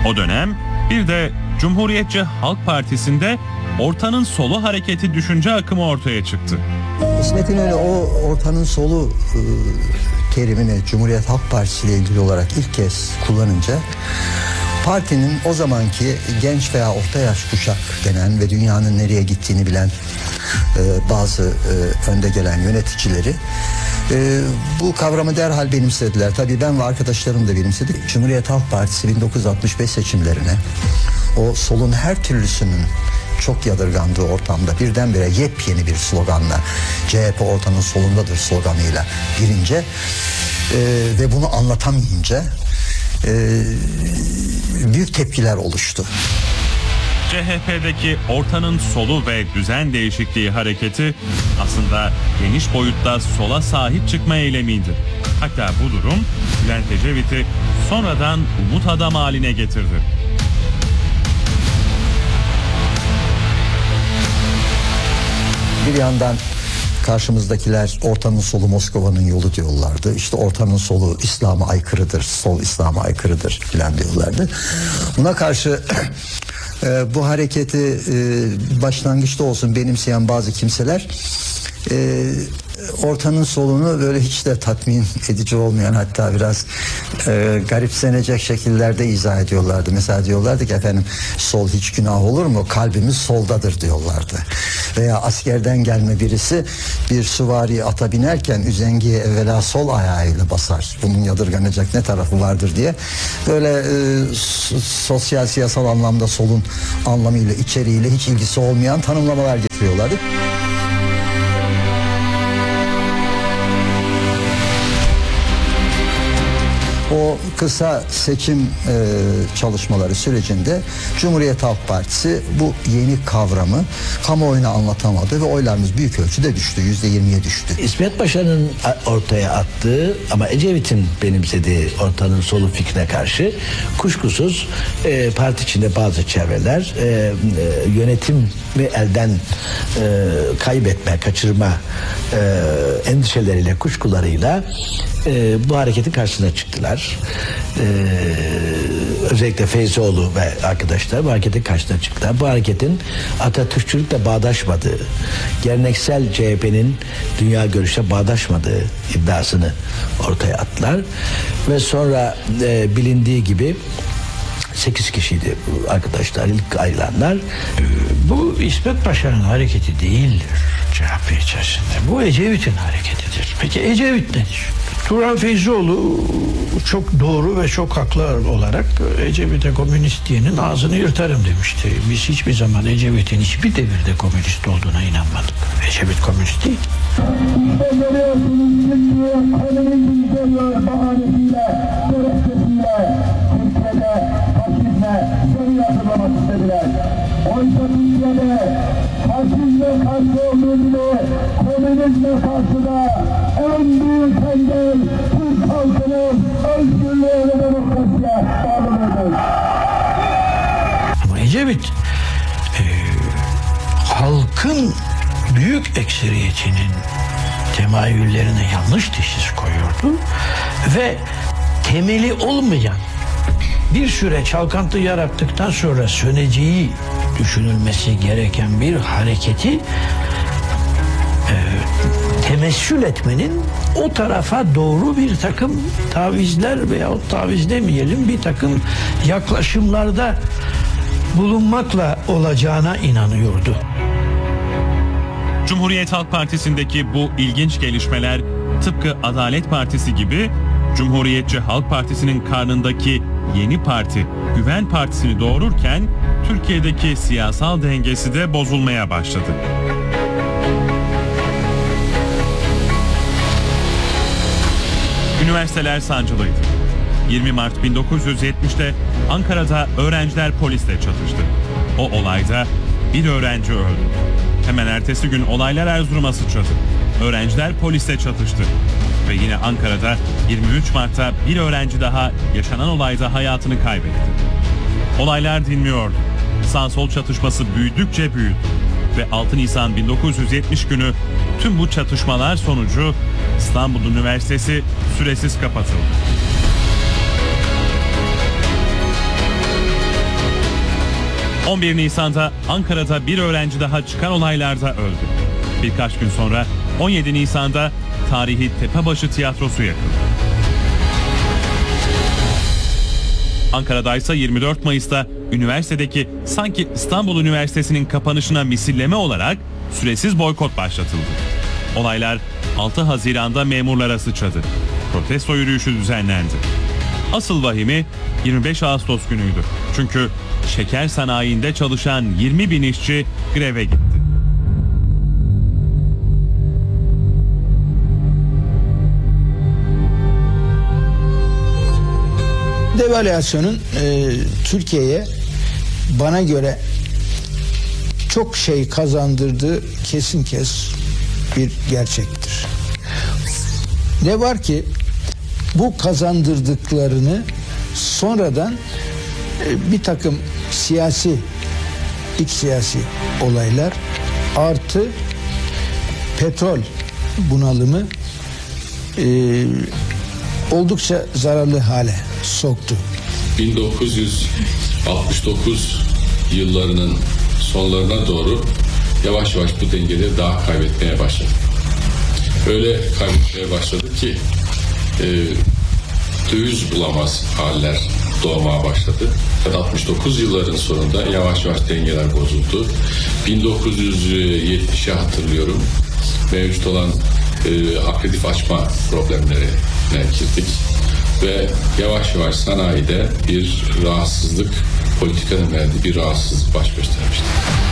O dönem bir de Cumhuriyetçi Halk Partisi'nde ortanın solu hareketi düşünce akımı ortaya çıktı. İsmet İnönü o ortanın solu terimini Cumhuriyet Halk Partisi ile ilgili olarak ilk kez kullanınca partinin o zamanki genç veya orta yaş kuşak denen ve dünyanın nereye gittiğini bilen bazı önde gelen yöneticileri bu kavramı derhal benimsediler. Tabii ben ve arkadaşlarım da benimsedik. Cumhuriyet Halk Partisi 1965 seçimlerine o solun her türlüsünün çok yadırgandığı ortamda birdenbire yepyeni bir sloganla CHP ortanın solundadır sloganıyla girince ve bunu anlatamayınca büyük tepkiler oluştu. CHP'deki ortanın solu ve düzen değişikliği hareketi aslında geniş boyutta sola sahip çıkma eylemiydi. Hatta bu durum Bülent Ecevit'i sonradan umut adam haline getirdi. Bir yandan karşımızdakiler ortanın solu Moskova'nın yolu diyorlardı. İşte ortanın solu İslam'a aykırıdır, sol İslam'a aykırıdır filan diyorlardı. Buna karşı bu hareketi başlangıçta olsun benimseyen bazı kimseler ortanın solunu böyle hiç de tatmin edici olmayan, hatta biraz garipsenecek şekillerde izah ediyorlardı. Mesela diyorlardı ki efendim sol hiç günah olur mu? Kalbimiz soldadır diyorlardı. Veya askerden gelme birisi bir süvari ata binerken üzengiye evvela sol ayağıyla basar. Bunun yadırganacak ne tarafı vardır diye böyle sosyal siyasal anlamda solun anlamıyla içeriğiyle hiç ilgisi olmayan tanımlamalar getiriyorlardı. O kısa seçim çalışmaları sürecinde Cumhuriyet Halk Partisi bu yeni kavramı kamuoyuna anlatamadı ve oylarımız büyük ölçüde düştü. %20'ye düştü. İsmet Paşa'nın ortaya attığı ama Ecevit'in benimsediği ortanın solu fikrine karşı kuşkusuz parti içinde bazı çevreler yönetimi elden kaybetme, kaçırma endişeleriyle, kuşkularıyla bu hareketin karşısına çıktılar. Özellikle Feyzoğlu ve arkadaşlar bu hareketin karşısına çıktılar. Bu hareketin Atatürkçülükle bağdaşmadığı, geleneksel CHP'nin dünya görüşe bağdaşmadığı iddiasını ortaya attılar. Ve sonra bilindiği gibi 8 kişiydi bu arkadaşlar, ilk ayrılanlar. Bu İsmet Paşa'nın hareketi değildir CHP içerisinde. Bu Ecevit'in hareketidir. Peki Ecevit nedir? Turan Feyzoğlu çok doğru ve çok haklı olarak Ecevit'e komünist diyenin ağzını yırtarım demişti. Biz hiçbir zaman Ecevit'in hiçbir devirde komünist olduğuna inanmadık. Ecevit komünist değil. Oysa Türkiye'de faşizme karşı olduğu gibi komünizme karşı da en büyük engel Türk halkının özgürlüğü ve demokrasiye bağlılığıdır. Ama Ecevit halkın büyük ekseriyetinin temayüllerine yanlış teşhis koyuyordu ve temeli olmayan bir süre çalkantı yarattıktan sonra söneceği düşünülmesi gereken bir hareketi temessül etmenin o tarafa doğru bir takım tavizler veyahut taviz demeyelim, bir takım yaklaşımlarda bulunmakla olacağına inanıyordu. Cumhuriyet Halk Partisi'ndeki bu ilginç gelişmeler tıpkı Adalet Partisi gibi Cumhuriyetçi Halk Partisi'nin karnındaki yeni parti Güven Partisi'ni doğururken Türkiye'deki siyasal dengesi de bozulmaya başladı. Üniversiteler sancılıydı. 20 Mart 1970'te Ankara'da öğrenciler polisle çatıştı. O olayda bir öğrenci öldü. Hemen ertesi gün olaylar Erzurum'a sıçradı. Öğrenciler polisle çatıştı. Ve yine Ankara'da 23 Mart'ta bir öğrenci daha yaşanan olayda hayatını kaybetti. Olaylar dinmiyordu. Sağ-sol çatışması büyüdükçe büyüdü. Ve 6 Nisan 1970 günü tüm bu çatışmalar sonucu İstanbul Üniversitesi süresiz kapatıldı. 11 Nisan'da Ankara'da bir öğrenci daha çıkan olaylarda öldü. Birkaç gün sonra 17 Nisan'da tarihi Tepebaşı Tiyatrosu yakıldı. Ankara'da ise 24 Mayıs'ta üniversitedeki sanki İstanbul Üniversitesi'nin kapanışına misilleme olarak süresiz boykot başlatıldı. Olaylar 6 Haziran'da memurlara sıçradı. Protesto yürüyüşü düzenlendi. Asıl vahimi 25 Ağustos günüydü. Çünkü şeker sanayinde çalışan 20 bin işçi greve gitti. Devalüasyonun Türkiye'ye bana göre çok şey kazandırdığı kesin bir gerçektir. Ne var ki bu kazandırdıklarını sonradan bir takım iç siyasi olaylar artı petrol bunalımı oldukça zararlı hale soktu. 1969 yıllarının sonlarına doğru yavaş yavaş bu dengeleri daha kaybetmeye başladı. Öyle kaybetmeye başladı ki döviz bulamaz haller doğmaya başladı. 69 yılların sonunda yavaş yavaş dengeler bozuldu. 1970'i hatırlıyorum. Mevcut olan akreditif açma problemlerine girdik. Ve yavaş yavaş sanayide bir rahatsızlık, politikanın verdiği bir rahatsızlık baş göstermişti.